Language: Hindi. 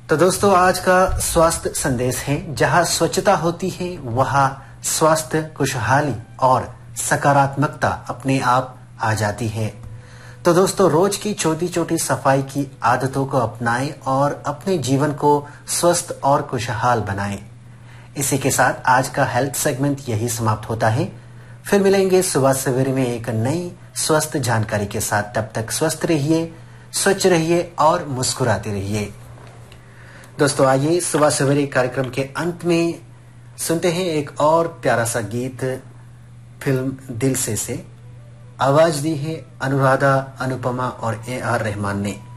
तो दोस्तों आज का स्वास्थ्य संदेश है, जहां स्वच्छता होती है वहां स्वास्थ्य, खुशहाली और सकारात्मकता अपने आप आ जाती है। तो दोस्तों रोज की छोटी छोटी सफाई की आदतों को अपनाएं और अपने जीवन को स्वस्थ और खुशहाल बनाएं। इसी के साथ आज का हेल्थ सेगमेंट यही समाप्त होता है। फिर मिलेंगे सुबह सवेरे में एक नई स्वस्थ जानकारी के साथ। तब तक स्वस्थ रहिए, स्वच्छ रहिए और मुस्कुराते रहिए। दोस्तों आइए सुबह सवेरे कार्यक्रम के अंत में सुनते हैं एक और प्यारा सा गीत फिल्म दिल से आवाज दी है अनुराधा, अनुपमा और AR रहमान ने।